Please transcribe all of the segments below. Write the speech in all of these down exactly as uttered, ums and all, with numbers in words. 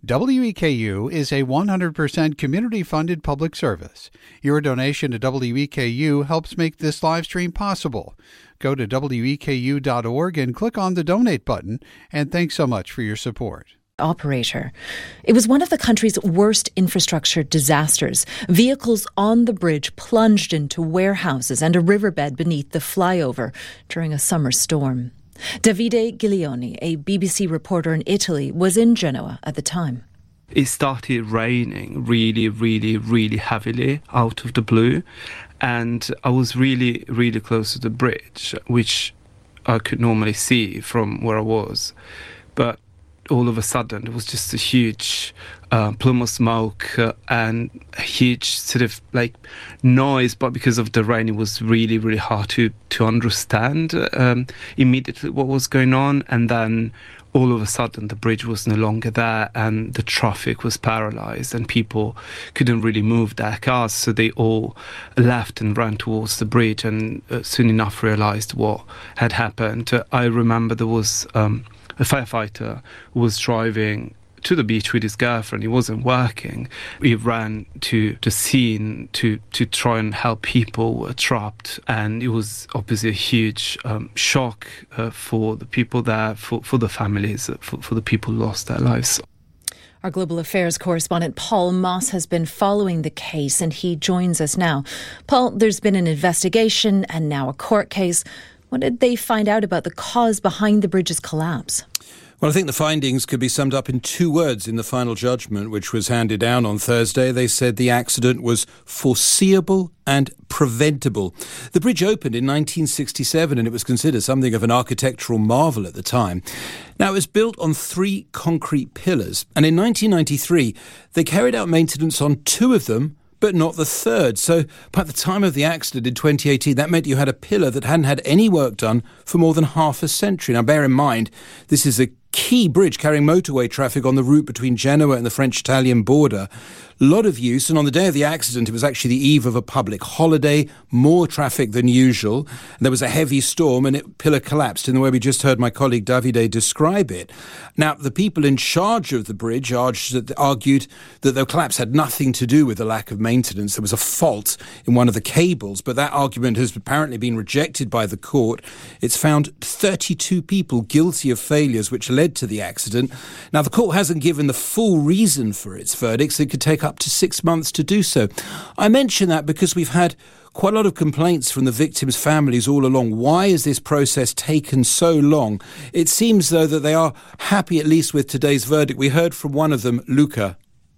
W E K U is a one hundred percent community-funded public service. Your donation to W E K U helps make this live stream possible. Go to W E K U dot org and click on the donate button, and thanks so much for your support. Operator. It was one of the country's worst infrastructure disasters. Vehicles on the bridge plunged into warehouses and a riverbed beneath the flyover during a summer storm. Davide Giglioni, a B B C reporter in Italy, was in Genoa at the time. It started raining really, really, really heavily out of the blue. And I was really, really close to the bridge, which I could normally see from where I was. But all of a sudden, there was just a huge uh, plume of smoke uh, and a huge sort of like noise. But because of the rain, it was really, really hard to, to understand um, immediately what was going on. And then all of a sudden, the bridge was no longer there and the traffic was paralyzed and people couldn't really move their cars. So they all left and ran towards the bridge and uh, soon enough realized what had happened. Uh, I remember there was Um, a firefighter who was driving to the beach with his girlfriend. He wasn't working. He ran to the scene to, to try and help people who were trapped. And it was obviously a huge um, shock uh, for the people there, for, for the families, for, for the people who lost their lives. Our global affairs correspondent Paul Moss has been following the case and he joins us now. Paul, there's been an investigation and now a court case. What did they find out about the cause behind the bridge's collapse? Well, I think the findings could be summed up in two words in the final judgment, which was handed down on Thursday. They said the accident was foreseeable and preventable. The bridge opened in nineteen sixty-seven and it was considered something of an architectural marvel at the time. Now, it was built on three concrete pillars, and in nineteen ninety-three, they carried out maintenance on two of them, but not the third. So by the time of the accident in twenty eighteen, that meant you had a pillar that hadn't had any work done for more than half a century. Now, bear in mind, this is a key bridge carrying motorway traffic on the route between Genoa and the French-Italian border. A lot of use, and on the day of the accident, it was actually the eve of a public holiday, more traffic than usual. And there was a heavy storm and it pillar collapsed in the way we just heard my colleague Davide describe it. Now, the people in charge of the bridge argued that the collapse had nothing to do with the lack of maintenance. There was a fault in one of the cables, but that argument has apparently been rejected by the court. It's found thirty-two people guilty of failures which led to the accident. Now, the court hasn't given the full reason for its verdicts. It could take up to six months to do so. I mention that because we've had quite a lot of complaints from the victims' families all along. Why has this process taken so long? It seems, though, that they are happy at least with today's verdict. We heard from one of them, Luca.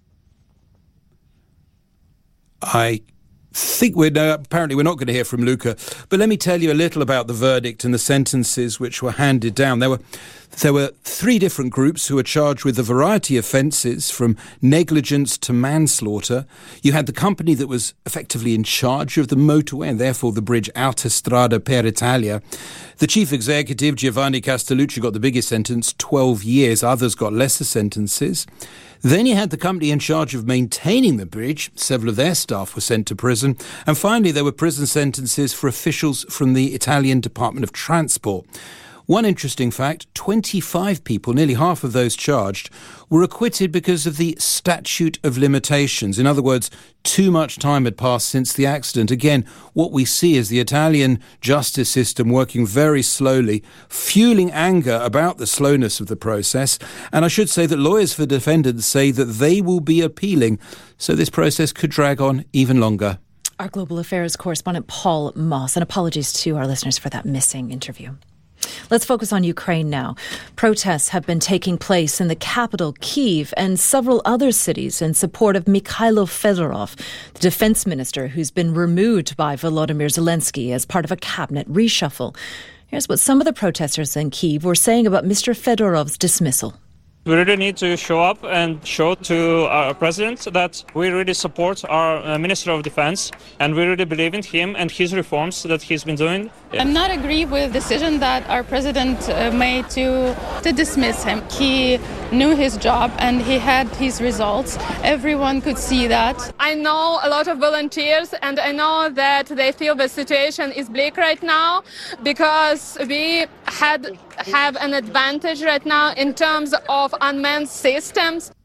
I think we're no, apparently we're not going to hear from Luca, but let me tell you a little about the verdict and the sentences which were handed down. There were there were three different groups who were charged with a variety of offences, from negligence to manslaughter. You had the company that was effectively in charge of the motorway and therefore the bridge Autostrada per Italia. The chief executive, Giovanni Castellucci, got the biggest sentence, twelve years. Others got lesser sentences. Then you had the company in charge of maintaining the bridge. Several of their staff were sent to prison. And finally, there were prison sentences for officials from the Italian Department of Transport. One interesting fact, twenty-five people, nearly half of those charged, were acquitted because of the statute of limitations. In other words, too much time had passed since the accident. Again, what we see is the Italian justice system working very slowly, fueling anger about the slowness of the process. And I should say that lawyers for defendants say that they will be appealing, so this process could drag on even longer. Our global affairs correspondent Paul Moss, and apologies to our listeners for that missing interview. Let's focus on Ukraine now. Protests have been taking place in the capital, Kyiv, and several other cities in support of Mikhailo Fedorov, the defense minister who's been removed by Volodymyr Zelensky as part of a cabinet reshuffle. Here's what some of the protesters in Kyiv were saying about Mister Fedorov's dismissal. We really need to show up and show to our president that we really support our uh, Minister of Defense and we really believe in him and his reforms that he's been doing. I'm not agree with the decision that our president uh, made to to dismiss him. He knew his job and he had his results. Everyone could see that. I know a lot of volunteers and I know that they feel the situation is bleak right now because we had have an advantage right now in terms of unmanned systems.